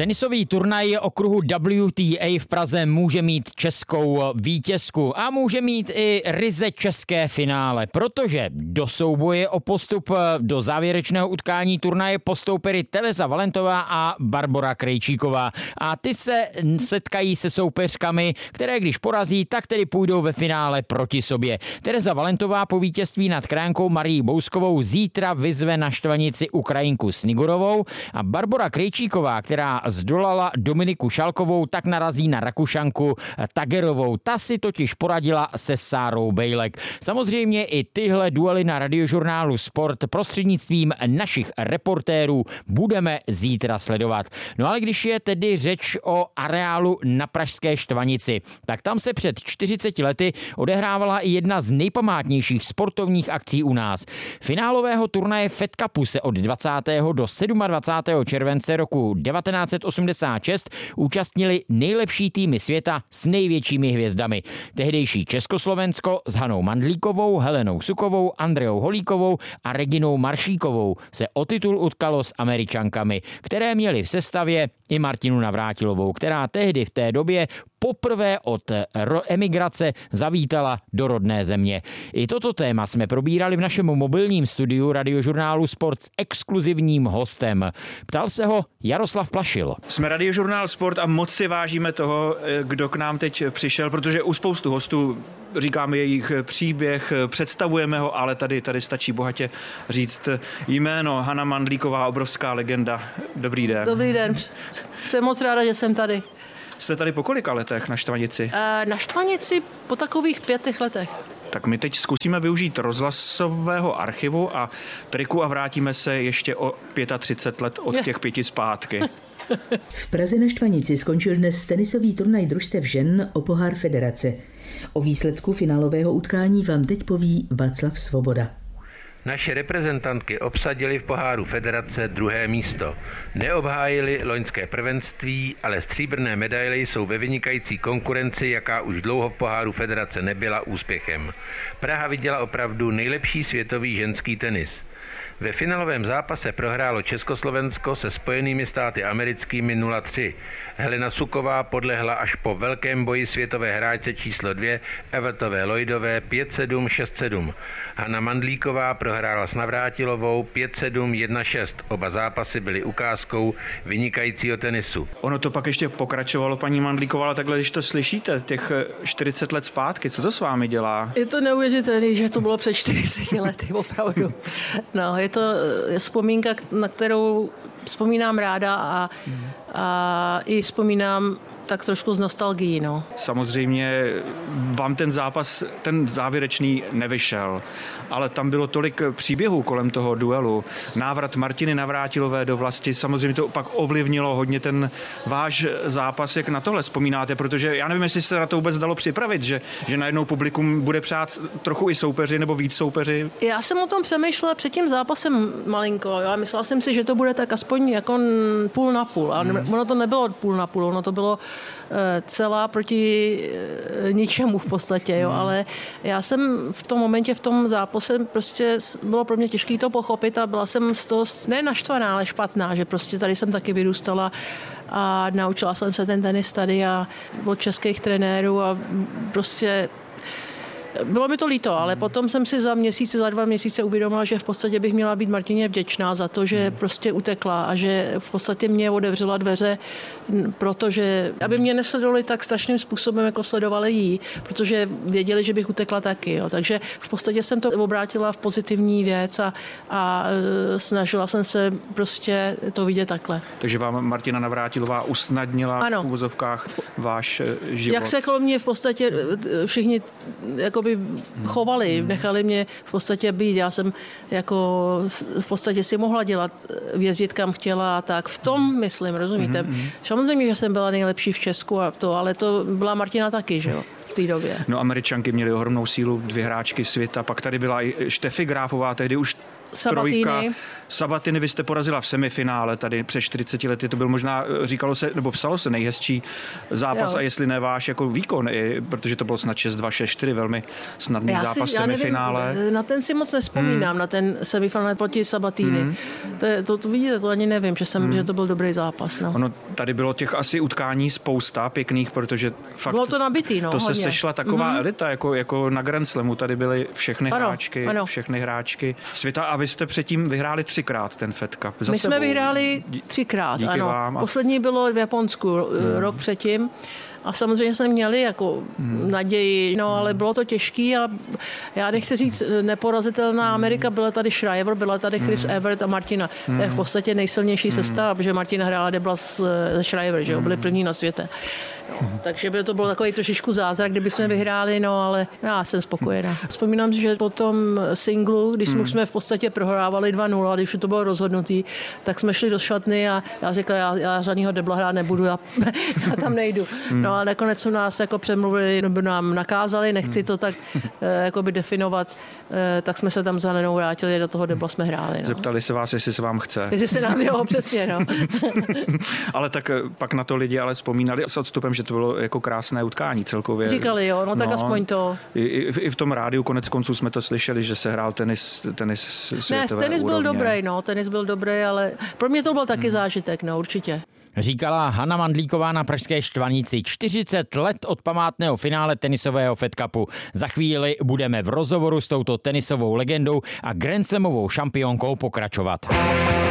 Tenisový turnaj okruhu WTA v Praze může mít českou vítězku a může mít i ryze české finále, protože do souboje o postup do závěrečného utkání turnaje postoupily Tereza Valentová a Barbora Krejčíková. A ty se setkají se soupeřkami, které když porazí, tak tedy půjdou ve finále proti sobě. Tereza Valentová po vítězství nad Kránkou Marií Bouskovou zítra vyzve na štvanici Ukrajinku Snigorovou a Barbora Krejčíková, která zdolala Dominiku Šalkovou, tak narazí na Rakušanku Tagerovou. Ta si totiž poradila se Sárou Bejlek. Samozřejmě i tyhle duely na Radiožurnálu Sport prostřednictvím našich reportérů budeme zítra sledovat. No ale když je tedy řeč o areálu na pražské Štvanici, tak tam se před 40 lety odehrávala i jedna z nejpamátnějších sportovních akcí u nás. Finálového turnaje Fed Cupu se od 20. do 27. července roku 1986 účastnili nejlepší týmy světa s největšími hvězdami. Tehdejší Československo s Hanou Mandlíkovou, Helenou Sukovou, Andreou Holíkovou a Reginou Maršíkovou se o titul utkalo s Američankami, které měly v sestavě i Martinu Navrátilovou, která tehdy v té době poprvé od emigrace zavítala do rodné země. I toto téma jsme probírali v našem mobilním studiu Radiožurnálu Sport s exkluzivním hostem. Ptal se ho Jaroslav Plašil. Jsme Radiožurnál Sport a moc si vážíme toho, kdo k nám teď přišel, protože u spoustu hostů říkáme jejich příběh, představujeme ho, ale tady stačí bohatě říct jméno. Hana Mandlíková, obrovská legenda. Dobrý den. Dobrý den. Jsem moc ráda, že jsem tady. Jste tady po kolika letech na Štvanici? Na Štvanici po takových 5 letech. Tak my teď zkusíme využít rozhlasového archivu a triku a vrátíme se ještě o 35 let od těch 5 zpátky. V Praze na Štvanici skončil dnes tenisový turnaj družstev žen o pohár federace. O výsledku finálového utkání vám teď poví Václav Svoboda. Naše reprezentantky obsadily v poháru federace 2. místo. Neobhájili loňské prvenství, ale stříbrné medaile jsou ve vynikající konkurenci, jaká už dlouho v poháru federace nebyla úspěchem. Praha viděla opravdu nejlepší světový ženský tenis. Ve finálovém zápase prohrálo Československo se Spojenými státy americkými 0-3. Helena Suková podlehla až po velkém boji světové hráčce číslo 2 Evertové Lloydové 5-7, 6-7. Hana Mandlíková prohrála s Navrátilovou 5-7, 1-6. Oba zápasy byly ukázkou vynikajícího tenisu. Ono to pak ještě pokračovalo, paní Mandlíková, ale takhle, když to slyšíte, těch 40 let zpátky, co to s vámi dělá? Je to neuvěřitelné, že to bylo před 40 lety, opravdu. No, je to vzpomínka, na kterou vzpomínám ráda a i vzpomínám tak trošku z nostalgií, no. Samozřejmě vám ten zápas, ten závěrečný nevyšel, ale tam bylo tolik příběhů kolem toho duelu. Návrat Martiny Navrátilové do vlasti, samozřejmě to pak ovlivnilo hodně ten váš zápas. Jak na tohle vzpomínáte? Protože já nevím, jestli se na to vůbec dalo připravit, že najednou publikum bude přát trochu i soupeři nebo víc soupeři. Já jsem o tom přemýšlela před tím zápasem malinko. Jo? Myslela jsem si, že to bude tak aspoň jako půl na půl. A ono to nebylo půl na půl, ono to bylo celá proti ničemu v podstatě, jo, ale já jsem v tom momentě, v tom zápase prostě bylo pro mě těžké to pochopit a byla jsem z toho ne naštvaná, ale špatná, že prostě tady jsem taky vyrůstala a naučila jsem se ten tenis tady a od českých trenérů a prostě bylo mi to líto, ale potom jsem si za 2 měsíce uvědomila, že v podstatě bych měla být Martině vděčná za to, že prostě utekla a že v podstatě mě otevřela dveře, protože aby mě nesledovali tak strašným způsobem, jako sledovali jí, protože věděli, že bych utekla taky. Jo. Takže v podstatě jsem to obrátila v pozitivní věc a snažila jsem se prostě to vidět takhle. Takže vám Martina Navrátilová usnadnila v uvozovkách váš život. Jak se kolem mě v podstatě všichni jakoby chovali, nechali mě v podstatě být. Já jsem jako v podstatě si mohla dělat, vězdit kam chtěla a tak. V tom myslím, rozumíte? Samozřejmě, že jsem byla nejlepší v Česku a to, ale to byla Martina taky, že jo? V té době. No, Američanky měly ohromnou sílu, 2 hráčky světa, pak tady byla i Štefy Gráfová, tehdy už Sabatini. Sabatini vy jste porazila v semifinále tady před 40 lety, to byl možná, říkalo se, nebo psalo se nejhezčí zápas, a jestli ne váš jako výkon, protože to bylo snad 6-2, 6-4, velmi snadný zápas v semifinále. Nevím, na ten si moc nespomínám, na ten semifinále proti Sabatini. To vidíte, to ani nevím, že to byl dobrý zápas. No. Ono tady bylo těch asi utkání spousta pěkných, protože fakt bylo to nabitý, to se sešla taková elita, jako na Grand Slamu, tady byly všechny hráčky světa a vy jste předtím vyhráli 3krát ten Fed Cup. My jsme vyhráli 3krát, ano. Vám. Poslední bylo v Japonsku rok předtím. A samozřejmě jsme měli jako naději, ale bylo to těžký a já nechci říct neporazitelná Amerika, byla tady Shriver, byla tady Chris Evert a Martina. To je v podstatě nejsilnější sestava, protože Martina hrála debla ze Shriver, že jo, byli první na světě. Takže by to bylo takový trošičku zázrak, kdyby jsme vyhráli, ale já jsem spokojená. Vzpomínám si, že po tom singlu, když jsme v podstatě prohrávali 2-0, když to bylo rozhodnutý, tak jsme šli do šatny a já řekla, já žádnýho debla hrát nebudu, já tam nejdu. No a nakonec jsou nás jako přemluvili, nebo nám nakázali, nechci to tak jakoby definovat, tak jsme se tam za Helenou vrátili, do toho debla jsme hráli. No. Zeptali se vás, jestli se vám chce. Jestli se nám, přesně, no. Ale tak pak na to lidi ale vzpomínali s odstupem, že to bylo jako krásné utkání celkově. Říkali, jo, tak aspoň to. I v tom rádiu konec konců jsme to slyšeli, že se hrál tenis světové tenis úrovně. Tenis byl dobrý, ale pro mě to byl taky zážitek, určitě. Říkala Hana Mandlíková na pražské Štvanici. 40 let od památného finále tenisového Fed Cupu. Za chvíli budeme v rozhovoru s touto tenisovou legendou a grandslamovou šampionkou pokračovat.